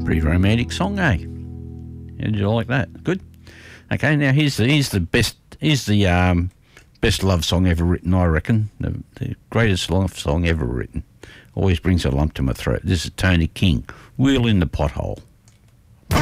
Pretty romantic song, eh? How did you like that? Good. Okay, now here's the best love song ever written, I reckon. The greatest love song ever written. Always brings a lump to my throat. This is Tony King, Wheel in the Pothole.